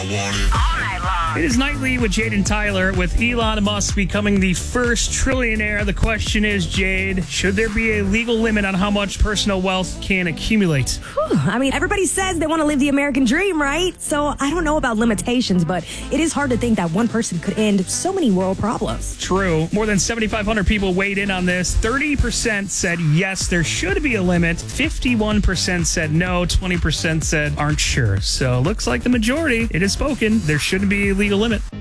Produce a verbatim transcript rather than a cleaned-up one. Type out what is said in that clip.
It is Nightly with Jade and Tyler, with Elon Musk becoming the first trillionaire. The question is, Jade, should there be a legal limit on how much personal wealth can accumulate? Whew, I mean, everybody says they want to live the American dream, right? So I don't know about limitations, but it is hard to think that one person could end so many world problems. True. More than seventy-five hundred people weighed in on this. thirty percent said yes, there should be a limit. fifty-one percent said no. twenty percent said aren't sure. So looks like the majority, it is spoken. There shouldn't be a legal limit.